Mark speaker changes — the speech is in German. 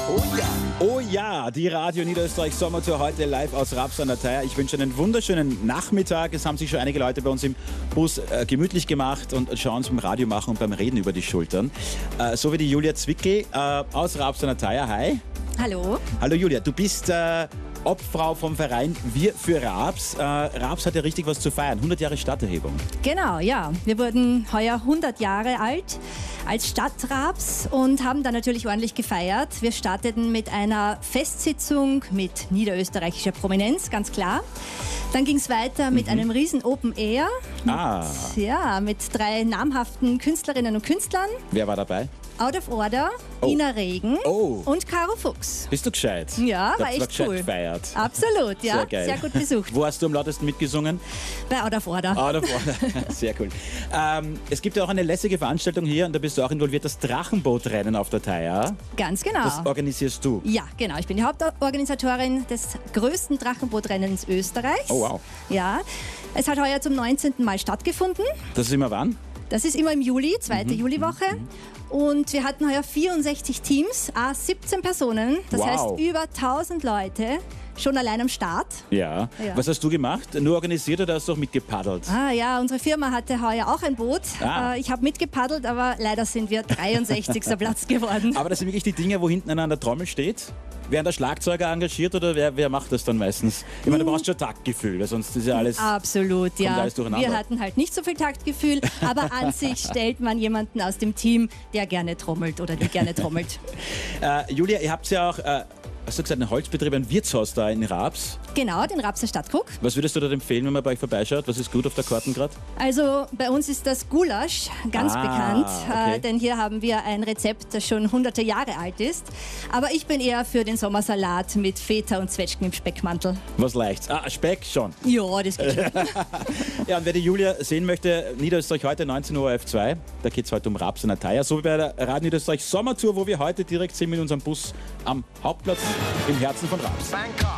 Speaker 1: Oh ja, die Radio Niederösterreich Sommertour heute live aus Raps an der Thaya. Ich wünsche einen wunderschönen Nachmittag. Es haben sich schon einige Leute bei uns im Bus gemütlich gemacht und schauen uns beim Radio machen und beim Reden über die Schultern. So wie die Julia Zwickl aus Raps an der Thaya. Hi.
Speaker 2: Hallo.
Speaker 1: Hallo Julia, du bist Obfrau vom Verein Wir für Raps. Raps hat ja richtig was zu feiern. 100 Jahre Stadterhebung.
Speaker 2: Genau, ja. Wir wurden heuer 100 Jahre alt als Stadt Raps und haben dann natürlich ordentlich gefeiert. Wir starteten mit einer Festsitzung mit niederösterreichischer Prominenz, ganz klar. Dann ging es weiter mit einem riesen Open Air mit 3 namhaften Künstlerinnen und Künstlern.
Speaker 1: Wer war dabei?
Speaker 2: Out of Order, Ina Regen und Caro Fuchs.
Speaker 1: Bist du gescheit?
Speaker 2: Ja, war echt
Speaker 1: gescheit
Speaker 2: cool.
Speaker 1: Gefeiert.
Speaker 2: Absolut, ja.
Speaker 1: Sehr geil.
Speaker 2: Sehr gut besucht.
Speaker 1: Wo hast du am lautesten mitgesungen?
Speaker 2: Bei Out of Order.
Speaker 1: Out of Order. Sehr cool. Es gibt ja auch eine lässige Veranstaltung hier und da bist du auch involviert, das Drachenbootrennen auf der Thaya.
Speaker 2: Ganz genau.
Speaker 1: Das organisierst du?
Speaker 2: Ja, genau. Ich bin die Hauptorganisatorin des größten Drachenbootrennens Österreichs.
Speaker 1: Oh wow.
Speaker 2: Ja, es hat heuer zum 19. Mal stattgefunden.
Speaker 1: Das ist immer wann?
Speaker 2: Das ist immer im Juli, zweite Juliwoche. Und wir hatten heuer 64 Teams, 17 Personen, das heißt über 1000 Leute, schon allein am Start.
Speaker 1: Ja. Was hast du gemacht? Nur organisiert oder hast du auch mitgepaddelt?
Speaker 2: Ja, unsere Firma hatte heuer auch ein Boot. Ich habe mitgepaddelt, aber leider sind wir 63. Platz geworden.
Speaker 1: Aber das sind wirklich die Dinge, wo hinten einer an der Trommel steht? Werden der Schlagzeuger engagiert oder wer macht das dann meistens? Ich meine, du brauchst schon Taktgefühl, weil sonst ist ja alles...
Speaker 2: Absolut, ja.
Speaker 1: Alles durcheinander.
Speaker 2: Wir hatten halt nicht so viel Taktgefühl, aber an sich stellt man jemanden aus dem Team, der gerne trommelt oder die gerne trommelt.
Speaker 1: Julia, ihr habt ja auch... Hast du gesagt, ein Holzbetrieb, ein Wirtshaus da in Raps?
Speaker 2: Genau, den Rapser Stadtkrug.
Speaker 1: Was würdest du dort empfehlen, wenn man bei euch vorbeischaut? Was ist gut auf der Karte gerade?
Speaker 2: Also bei uns ist das Gulasch ganz bekannt, denn hier haben wir ein Rezept, das schon hunderte Jahre alt ist. Aber ich bin eher für den Sommersalat mit Feta und Zwetschgen im Speckmantel.
Speaker 1: Was leicht's? Speck schon.
Speaker 2: Ja, das geht schon.
Speaker 1: Ja, und wer die Julia sehen möchte, Niederösterreich heute 19 Uhr F2, da geht es heute um Raps an der Thaya. So wie bei der Radio Niederösterreich Sommertour, wo wir heute direkt sind mit unserem Bus am Hauptplatz im Herzen von Raps.
Speaker 3: Bangkok.